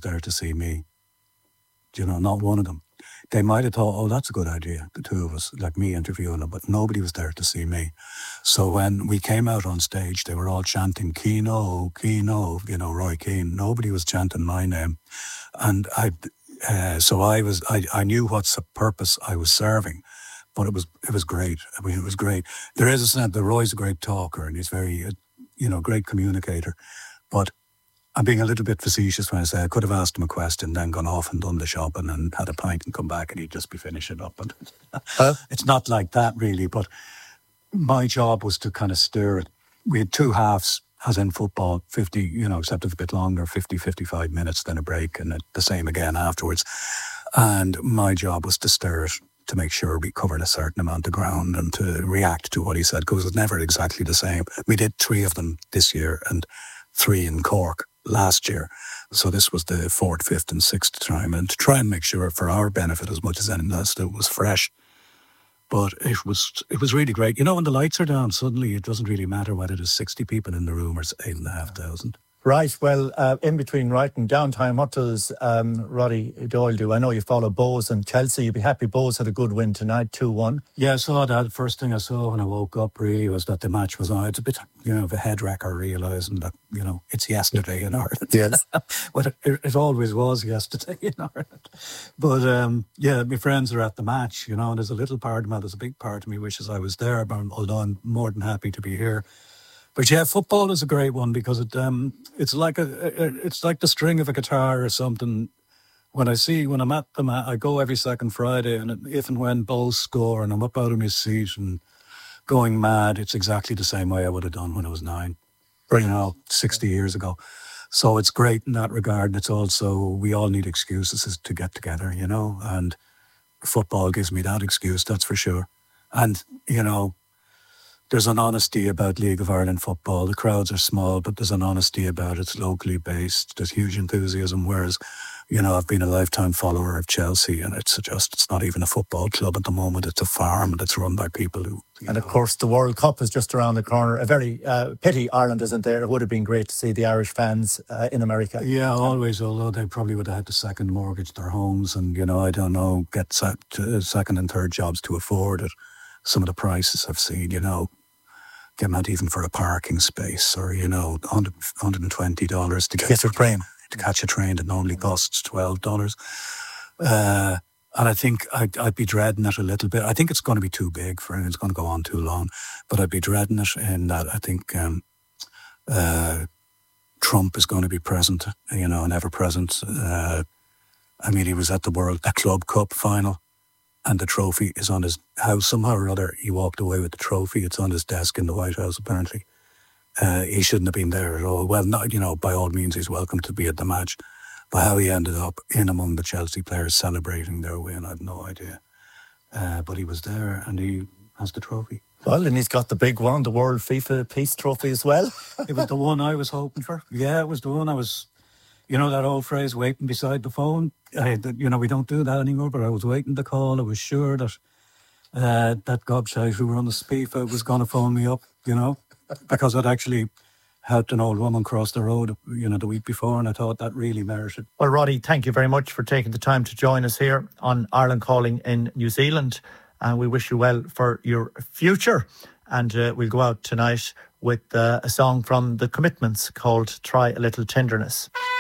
there to see me. You know, not one of them. They might have thought, oh, that's a good idea, the two of us, like me interviewing them, but nobody was there to see me. So when we came out on stage, they were all chanting, Keano, Keano, you know, Roy Keane. Nobody was chanting my name. And I knew what purpose I was serving, but it was great. I mean, it was great. There is a sense that Roy's a great talker and he's very, great communicator, but I'm being a little bit facetious when I say I could have asked him a question, then gone off and done the shopping and had a pint and come back and he'd just be finishing up. And it's not like that really, but my job was to kind of stir it. We had two halves, as in football, 50, except it's a bit longer, 50, 55 minutes, then a break and the same again afterwards. And my job was to stir it, to make sure we covered a certain amount of ground and to react to what he said, because it was never exactly the same. We did 3 of them this year and 3 in Cork last year. So this was the 4th, 5th and 6th time, and to try and make sure for our benefit as much as anything else that it was fresh. But it was really great. You know, when the lights are down, suddenly it doesn't really matter whether there's 60 people in the room or 8,500. Right, well, in between right and downtime, what does Roddy Doyle do? I know you follow Bohs and Chelsea. You'd be happy Bohs had a good win tonight, 2-1. Yeah, I saw that. First thing I saw when I woke up really was that the match was on. It's a bit, of a head wrecker realising that, it's yesterday in Ireland. Yes. But it always was yesterday in Ireland. But, my friends are at the match, and there's a little part of me, there's a big part of me wishes I was there, but although I'm more than happy to be here. But yeah, football is a great one because it's like the string of a guitar or something. When I'm at the mat, I go every second Friday, and if and when Bohs score, and I'm up out of my seat and going mad, it's exactly the same way I would have done when I was 9, 60 years ago. So it's great in that regard. And it's also, we all need excuses to get together, and football gives me that excuse, that's for sure. And, there's an honesty about League of Ireland football. The crowds are small, but there's an honesty about it. It's locally based. There's huge enthusiasm. Whereas, I've been a lifetime follower of Chelsea, and it's not even a football club at the moment. It's a farm that's run by people who. And of course, the World Cup is just around the corner. A very pity Ireland isn't there. It would have been great to see the Irish fans in America. Yeah, always. Although they probably would have had to second mortgage their homes, and I don't know, get second and third jobs to afford it. Some of the prices I've seen, get out even for a parking space, or $120 to get a train. To catch a train that normally costs $12. And I think I'd be dreading it a little bit. I think it's going to be too big for it. It's going to go on too long. But I'd be dreading it in that I think Trump is going to be present, and ever present. He was at the Club Cup final, and the trophy is on his house. Somehow or other, he walked away with the trophy. It's on his desk in the White House, apparently. He shouldn't have been there at all. Well, not, by all means, he's welcome to be at the match. But how he ended up in among the Chelsea players celebrating their win, I have no idea. But he was there, and he has the trophy. Well, and he's got the big one, the World FIFA Peace Trophy as well. It was the one I was hoping for. Yeah, it was the one I was... that old phrase, waiting beside the phone? We don't do that anymore, but I was waiting to call. I was sure that that gobshite who run the FIFA was going to phone me up, because I'd actually helped an old woman cross the road, the week before, and I thought that really merited. Well, Roddy, thank you very much for taking the time to join us here on Ireland Calling in New Zealand, and we wish you well for your future. And we'll go out tonight with a song from The Commitments called Try a Little Tenderness.